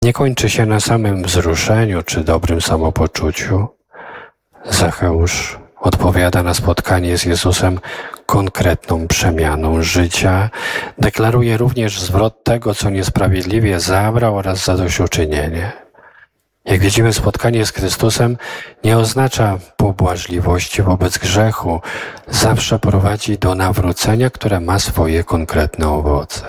nie kończy się na samym wzruszeniu czy dobrym samopoczuciu. Zacheusz odpowiada na spotkanie z Jezusem konkretną przemianą życia. Deklaruje również zwrot tego, co niesprawiedliwie zabrał, oraz zadośćuczynienie. Jak widzimy, spotkanie z Chrystusem nie oznacza pobłażliwości wobec grzechu. Zawsze prowadzi do nawrócenia, które ma swoje konkretne owoce.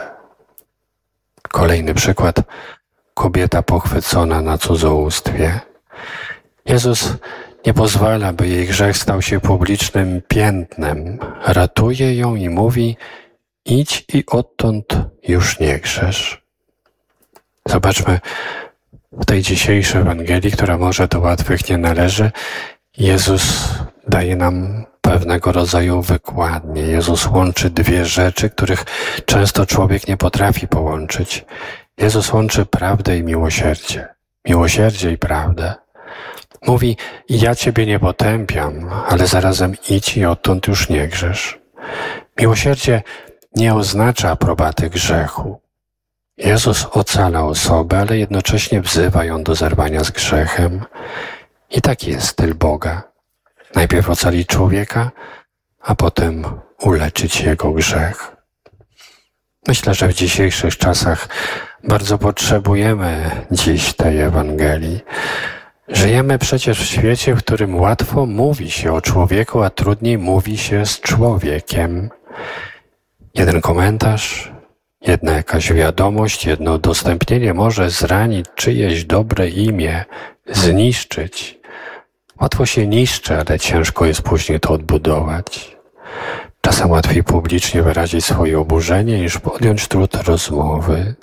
Kolejny przykład. Kobieta pochwycona na cudzołóstwie. Jezus nie pozwala, by jej grzech stał się publicznym piętnem. Ratuje ją i mówi: idź i odtąd już nie grzesz. Zobaczmy w tej dzisiejszej Ewangelii, która może do łatwych nie należy, Jezus daje nam pewnego rodzaju wykładnię. Jezus łączy dwie rzeczy, których często człowiek nie potrafi połączyć. Jezus łączy prawdę i miłosierdzie. Miłosierdzie i prawdę. Mówi: ja Ciebie nie potępiam, ale zarazem idź i odtąd już nie grzesz. Miłosierdzie nie oznacza aprobaty grzechu. Jezus ocala osobę, ale jednocześnie wzywa ją do zerwania z grzechem. I taki jest styl Boga. Najpierw ocalić człowieka, a potem uleczyć jego grzech. Myślę, że w dzisiejszych czasach bardzo potrzebujemy dziś tej Ewangelii. Żyjemy przecież w świecie, w którym łatwo mówi się o człowieku, a trudniej mówi się z człowiekiem. Jeden komentarz, jedna jakaś wiadomość, jedno udostępnienie może zranić czyjeś dobre imię, zniszczyć. Łatwo się niszczy, ale ciężko jest później to odbudować. Czasem łatwiej publicznie wyrazić swoje oburzenie, niż podjąć trud rozmowy.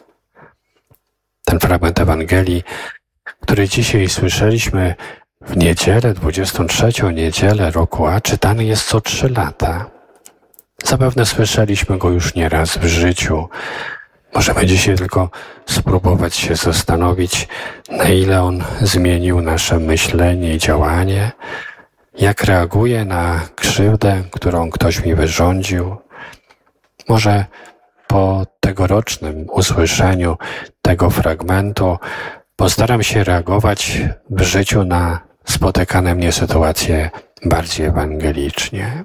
Ten fragment Ewangelii, który dzisiaj słyszeliśmy w niedzielę, 23. niedzielę roku A, czytany jest co 3 lata. Zapewne słyszeliśmy go już nieraz w życiu. Możemy dzisiaj tylko spróbować się zastanowić, na ile on zmienił nasze myślenie i działanie, jak reaguję na krzywdę, którą ktoś mi wyrządził. Może po tegorocznym usłyszeniu tego fragmentu postaram się reagować w życiu na spotykane mnie sytuacje bardziej ewangelicznie.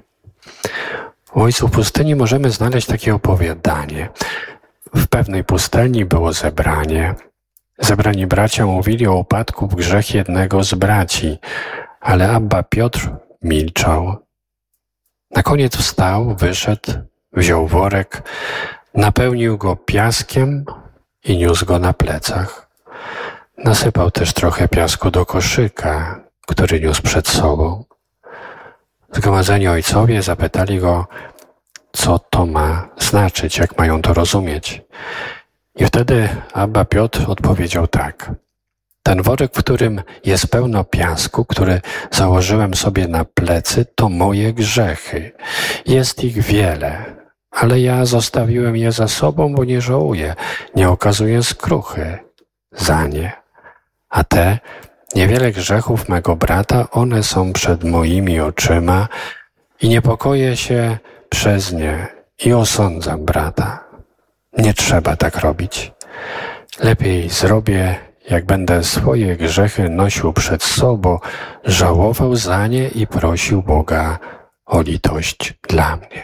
U Ojców Pustyni możemy znaleźć takie opowiadanie. W pewnej pustelni było zebranie. Zebrani bracia mówili o upadku w grzech jednego z braci, ale Abba Piotr milczał. Na koniec wstał, wyszedł, wziął worek, napełnił go piaskiem i niósł go na plecach. Nasypał też trochę piasku do koszyka, który niósł przed sobą. Zgromadzeni ojcowie zapytali go, co to ma znaczyć, jak mają to rozumieć. I wtedy Abba Piotr odpowiedział tak: ten worek, w którym jest pełno piasku, który założyłem sobie na plecy, to moje grzechy. Jest ich wiele, ale ja zostawiłem je za sobą, bo nie żałuję, nie okazuję skruchy za nie. A te niewiele grzechów mego brata, one są przed moimi oczyma i niepokoję się przez nie i osądzam brata. Nie trzeba tak robić. Lepiej zrobię, jak będę swoje grzechy nosił przed sobą, żałował za nie i prosił Boga o litość dla mnie.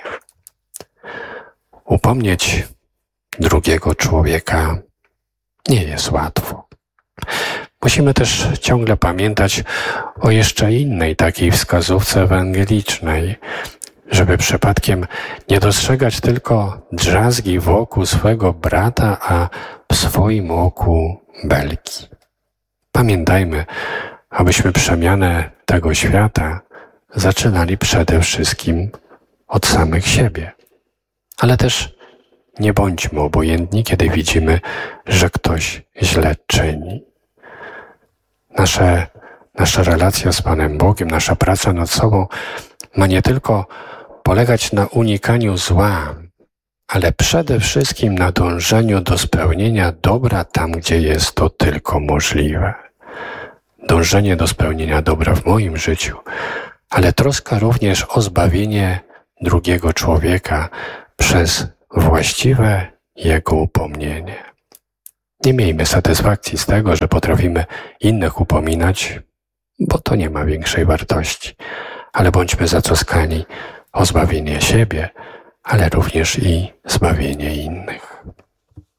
Upomnieć drugiego człowieka nie jest łatwo. Musimy też ciągle pamiętać o jeszcze innej takiej wskazówce ewangelicznej, żeby przypadkiem nie dostrzegać tylko drzazgi w oku swego brata, a w swoim oku belki. Pamiętajmy, abyśmy przemianę tego świata zaczynali przede wszystkim od samych siebie. Ale też nie bądźmy obojętni, kiedy widzimy, że ktoś źle czyni. Nasza relacja z Panem Bogiem, nasza praca nad sobą ma nie tylko polegać na unikaniu zła, ale przede wszystkim na dążeniu do spełnienia dobra tam, gdzie jest to tylko możliwe. Dążenie do spełnienia dobra w moim życiu, ale troska również o zbawienie drugiego człowieka przez właściwe jego upomnienie. Nie miejmy satysfakcji z tego, że potrafimy innych upominać, bo to nie ma większej wartości, ale bądźmy zatroskani o zbawienie siebie, ale również i zbawienie innych.